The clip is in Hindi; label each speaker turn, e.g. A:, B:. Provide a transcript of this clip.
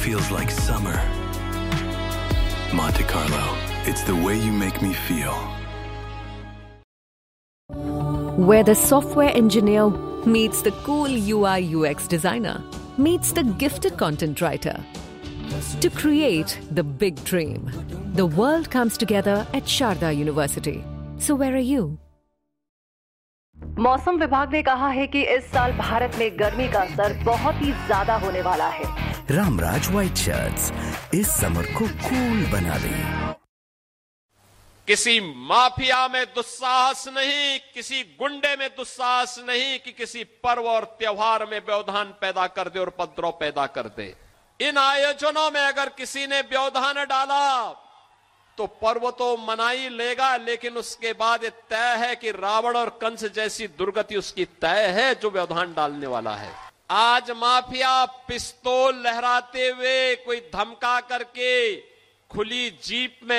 A: feels like summer. Monte Carlo, it's the way you make me feel.
B: Where the software engineer meets the cool UI UX designer, meets the gifted content writer. To create the big dream, the world comes together at Sharda University. So where are you?
C: मौसम विभाग ने कहा है कि इस साल भारत में गर्मी का असर बहुत ही ज्यादा होने वाला है।
D: रामराज व्हाइट शर्ट्स इस समर को कूल बना दें।
E: किसी माफिया में दुस्साहस नहीं, किसी गुंडे में दुस्साहस नहीं कि किसी पर्व और त्योहार में व्यवधान पैदा कर दे और उपद्रव पैदा कर दे। इन आयोजनों में अगर किसी ने व्यवधान डाला तो पर्व तो मना ही लेगा, लेकिन उसके बाद ये तय है कि रावण और कंस जैसी दुर्गति उसकी तय है जो व्यवधान डालने वाला है। आज माफिया पिस्तौल लहराते हुए कोई धमका करके खुली जीप में